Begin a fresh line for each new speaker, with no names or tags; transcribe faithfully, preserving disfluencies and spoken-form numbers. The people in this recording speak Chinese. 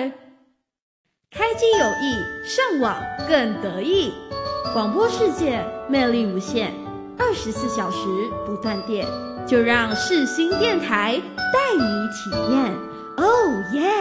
开机有益，上网更得意。广播世界魅力无限，二十四小时不断电，就让世新电台带你体验。哦耶！